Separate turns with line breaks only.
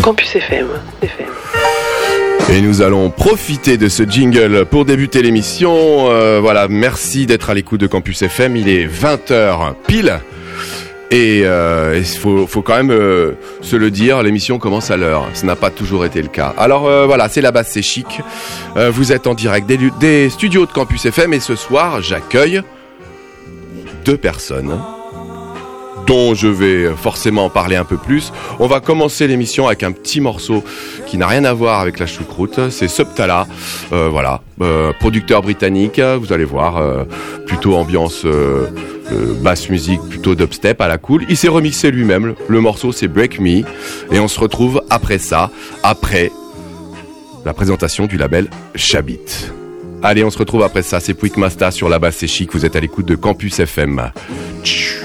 Campus FM.
Et nous allons profiter de ce jingle pour débuter l'émission. Voilà, merci d'être à l'écoute de Campus FM. Il est 20h pile. Et il faut quand même se le dire, l'émission commence à l'heure. Ce n'a pas toujours été le cas. Alors voilà, c'est la base, c'est chic. Vous êtes en direct des studios de Campus FM et ce soir, j'accueille 2 personnes dont je vais forcément en parler un peu plus. On va commencer l'émission avec un petit morceau qui n'a rien à voir avec la choucroute. C'est Subtala, voilà, producteur britannique. Vous allez voir, plutôt ambiance basse musique, plutôt dubstep à la cool. Il s'est remixé lui-même. Le morceau c'est Break Me et on se retrouve après ça, après la présentation du label Chabit. Allez, on se retrouve après ça. C'est Puig Masta sur la base, c'est chic. Vous êtes à l'écoute de Campus FM. Tchou.